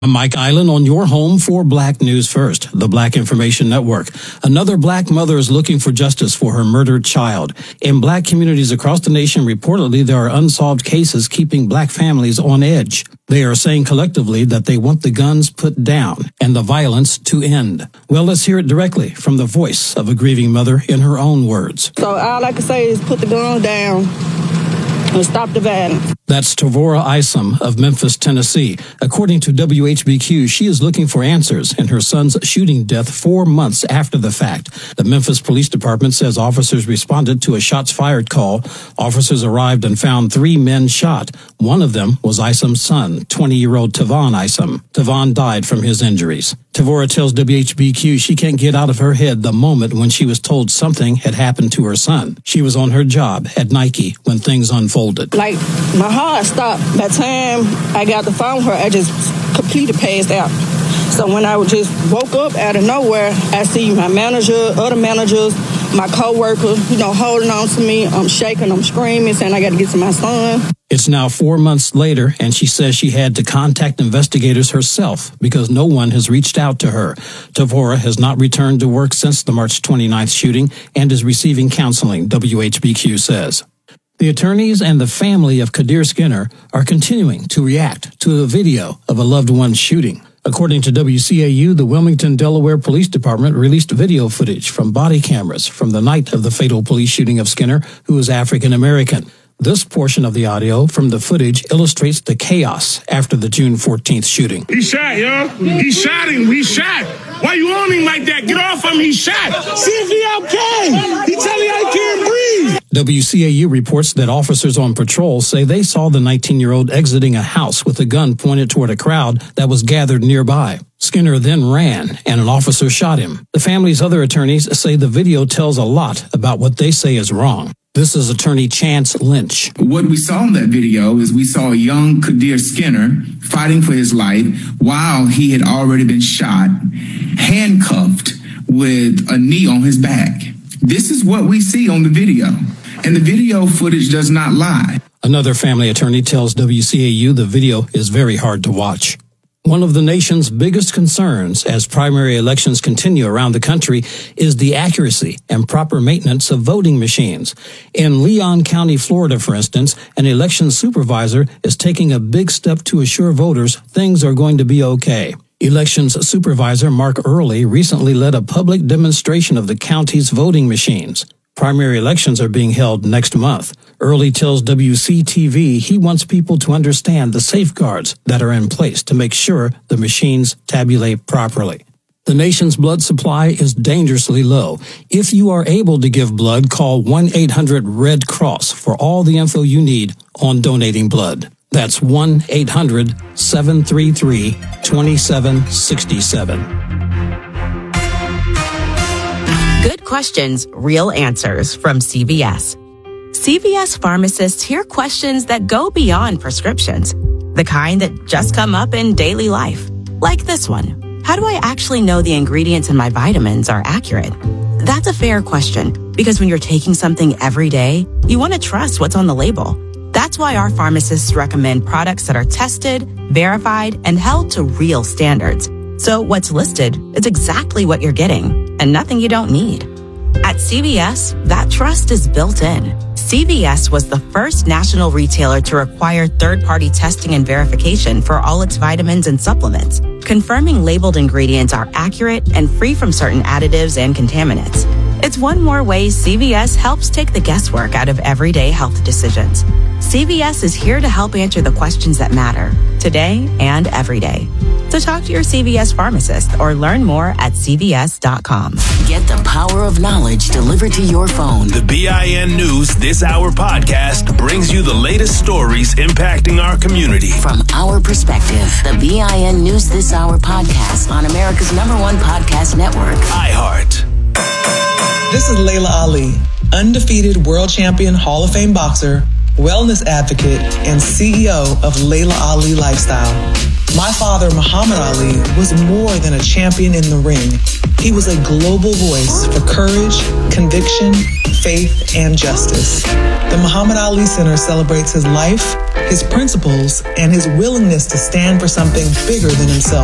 I'm Mike Island on your home for Black News First, the Black Information Network. Another black mother is looking for justice for her murdered child. In black communities across the nation, reportedly, there are unsolved cases keeping black families on edge. They are saying collectively that they want the guns put down and the violence to end. Well, let's hear it directly from the voice of a grieving mother in her own words. So all I can say is put the gun down and stop the violence. That's Tavora Isom of Memphis, Tennessee. According to WHBQ, she is looking for answers in her son's shooting death 4 months after the fact. The Memphis Police Department says officers responded to a shots fired call. Officers arrived and found 3 men shot. One of them was Isom's son, 20-year-old Tavon Isom. Tavon died from his injuries. Tavora tells WHBQ she can't get out of her head the moment when she was told something had happened to her son. She was on her job at Nike when things unfolded. Like, my heart stopped. By the time I got the phone her, I just completely passed out. So when I just woke up out of nowhere, I see my manager, other managers, my co-worker, holding on to me. I'm shaking, I'm screaming, saying I got to get to my son. It's now 4 months later, and she says she had to contact investigators herself because no one has reached out to her. Tavora has not returned to work since the March 29th shooting and is receiving counseling, WHBQ says. The attorneys and the family of Kadir Skinner are continuing to react to a video of a loved one's shooting. According to WCAU, the Wilmington, Delaware Police Department released video footage from body cameras from the night of the fatal police shooting of Skinner, who is African American. This portion of the audio from the footage illustrates the chaos after the June 14th shooting. He shot, yo. He shot him. He shot. Why you on him like that? Get off him. He shot. See if he okay. He tell you I can't breathe. WCAU reports that officers on patrol say they saw the 19-year-old exiting a house with a gun pointed toward a crowd that was gathered nearby. Skinner then ran, and an officer shot him. The family's other attorneys say the video tells a lot about what they say is wrong. This is attorney Chance Lynch. What we saw in that video is we saw a young Kadir Skinner fighting for his life while he had already been shot, handcuffed with a knee on his back. This is what we see on the video, and the video footage does not lie. Another family attorney tells WCAU the video is very hard to watch. One of the nation's biggest concerns as primary elections continue around the country is the accuracy and proper maintenance of voting machines. In Leon County, Florida, for instance, an election supervisor is taking a big step to assure voters things are going to be okay. Elections supervisor Mark Early recently led a public demonstration of the county's voting machines. Primary elections are being held next month. Early tells WCTV he wants people to understand the safeguards that are in place to make sure the machines tabulate properly. The nation's blood supply is dangerously low. If you are able to give blood, call 1-800-RED Cross for all the info you need on donating blood. That's 1-800-733-2767. Good questions, real answers from CVS. CVS pharmacists hear questions that go beyond prescriptions, the kind that just come up in daily life. Like this one. How do I actually know the ingredients in my vitamins are accurate? That's a fair question, because when you're taking something every day, you want to trust what's on the label. That's why our pharmacists recommend products that are tested, verified, and held to real standards. So what's listed is exactly what you're getting, and nothing you don't need. At CVS, that trust is built in. CVS was the first national retailer to require third-party testing and verification for all its vitamins and supplements, confirming labeled ingredients are accurate and free from certain additives and contaminants. It's one more way CVS helps take the guesswork out of everyday health decisions. CVS is here to help answer the questions that matter, today and every day. So talk to your CVS pharmacist or learn more at CVS.com. Get the power of knowledge delivered to your phone. The BIN News This Hour podcast brings you the latest stories impacting our community. From our perspective, the BIN News This Hour podcast on America's #1 podcast network, iHeart. This is Layla Ali, undefeated world champion, Hall of Fame boxer, wellness advocate, and CEO of Layla Ali Lifestyle. My father, Muhammad Ali, was more than a champion in the ring. He was a global voice for courage, conviction, faith, and justice. The Muhammad Ali Center celebrates his life, his principles, and his willingness to stand for something bigger than himself.